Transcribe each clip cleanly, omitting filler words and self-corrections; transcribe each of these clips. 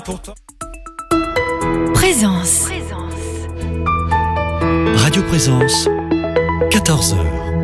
Pourtant. Présence. Radio Présence, 14h.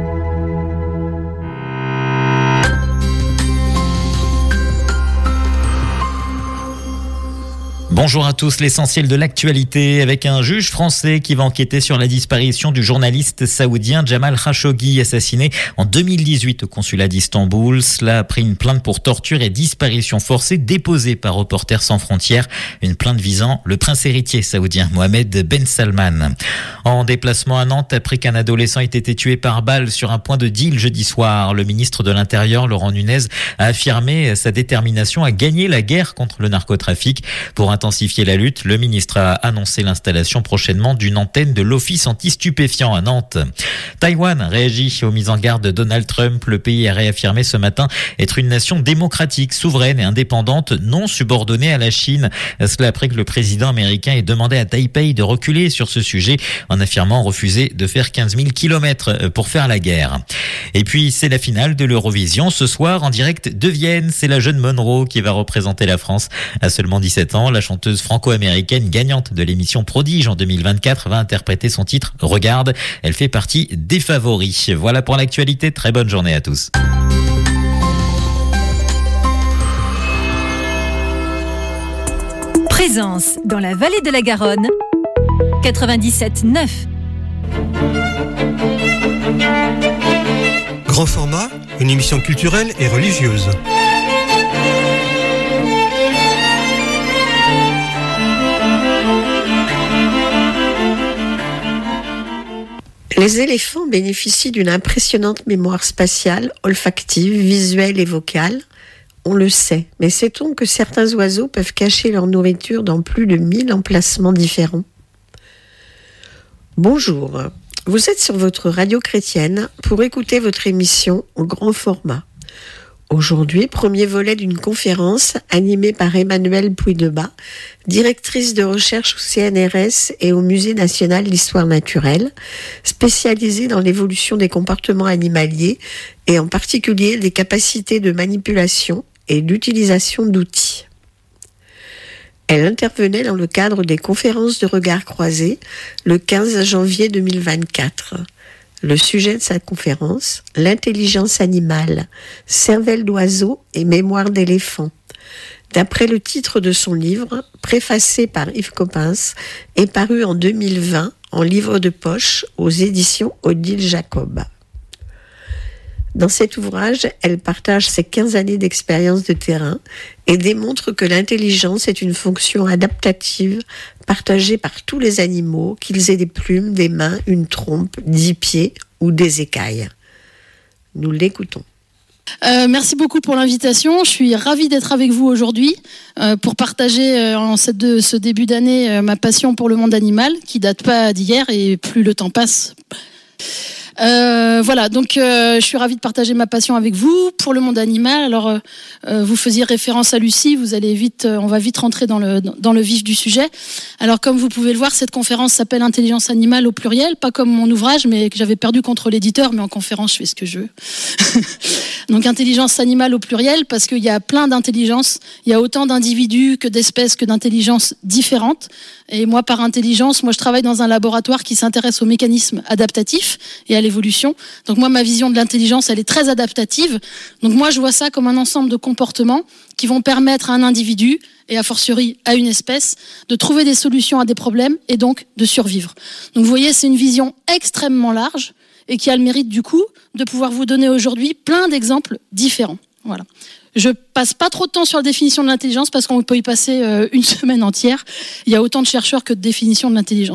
Bonjour à tous, l'essentiel de l'actualité avec un juge français qui va enquêter sur la disparition du journaliste saoudien Jamal Khashoggi, assassiné en 2018 au consulat d'Istanbul. Cela a pris une plainte pour torture et disparition forcée déposée par Reporters sans frontières, une plainte visant le prince héritier saoudien Mohamed Ben Salman. En déplacement à Nantes après qu'un adolescent ait été tué par balle sur un point de deal jeudi soir, le ministre de l'Intérieur Laurent Nunez a affirmé sa détermination à gagner la guerre contre le narcotrafic. Pour intensifier la lutte, le ministre a annoncé l'installation prochainement d'une antenne de l'Office anti-stupéfiants à Nantes. Taïwan réagit aux mises en garde de Donald Trump. Le pays a réaffirmé ce matin être une nation démocratique, souveraine et indépendante, non subordonnée à la Chine. Cela après que le président américain ait demandé à Taipei de reculer sur ce sujet en affirmant refuser de faire 15 000 kilomètres pour faire la guerre. Et puis, c'est la finale de l'Eurovision. Ce soir, en direct de Vienne, c'est la jeune Monroe qui va représenter la France. À seulement 17 ans, la chanteuse franco-américaine gagnante de l'émission Prodige en 2024 va interpréter son titre « Regarde ». Elle fait partie des favoris. Voilà pour l'actualité. Très bonne journée à tous. Présence dans la vallée de la Garonne, 97.9. Grand format, une émission culturelle et religieuse. Les éléphants bénéficient d'une impressionnante mémoire spatiale, olfactive, visuelle et vocale. On le sait, mais sait-on que certains oiseaux peuvent cacher leur nourriture dans plus de 1000 emplacements différents ? Bonjour, vous êtes sur votre radio chrétienne pour écouter votre émission au grand format. Aujourd'hui, premier volet d'une conférence animée par Emmanuelle Puydebas, directrice de recherche au CNRS et au Musée national d'histoire naturelle, spécialisée dans l'évolution des comportements animaliers et en particulier les capacités de manipulation et l'utilisation d'outils. Elle intervenait dans le cadre des conférences de regard croisés le 15 janvier 2024. Le sujet de sa conférence, l'intelligence animale, cervelle d'oiseau et mémoire d'éléphant. D'après le titre de son livre, préfacé par Yves Coppens, est paru en 2020 en livre de poche aux éditions Odile Jacob. Dans cet ouvrage, elle partage ses 15 années d'expérience de terrain et démontre que l'intelligence est une fonction adaptative partagée par tous les animaux, qu'ils aient des plumes, des mains, une trompe, 10 pieds ou des écailles. Nous l'écoutons. Merci beaucoup pour l'invitation. Je suis ravie d'être avec vous aujourd'hui pour partager en ce début d'année ma passion pour le monde animal qui date pas d'hier et plus le temps passe. Voilà, donc je suis ravie de partager ma passion avec vous pour le monde animal. Alors, vous faisiez référence à Lucie, on va vite rentrer dans le vif du sujet. Alors, comme vous pouvez le voir, cette conférence s'appelle Intelligence animale au pluriel, pas comme mon ouvrage, mais que j'avais perdu contre l'éditeur, mais en conférence, je fais ce que je veux. Donc, intelligence animale au pluriel, parce qu'il y a plein d'intelligences. Il y a autant d'individus que d'espèces que d'intelligences différentes. Et moi, par intelligence, je travaille dans un laboratoire qui s'intéresse aux mécanismes adaptatifs et à l'évolution. Donc moi, ma vision de l'intelligence, elle est très adaptative. Donc moi, je vois ça comme un ensemble de comportements qui vont permettre à un individu, et a fortiori à une espèce, de trouver des solutions à des problèmes et donc de survivre. Donc vous voyez, c'est une vision extrêmement large et qui a le mérite du coup de pouvoir vous donner aujourd'hui plein d'exemples différents. Voilà. Je passe pas trop de temps sur la définition de l'intelligence parce qu'on peut y passer une semaine entière. Il y a autant de chercheurs que de définitions de l'intelligence.